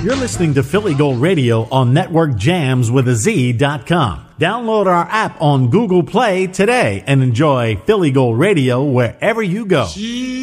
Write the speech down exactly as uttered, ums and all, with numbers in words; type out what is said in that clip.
You're listening to Philly Gold Radio on Network Jams with a Z dot com. Download our app on Google Play today and enjoy Philly Gold Radio wherever you go.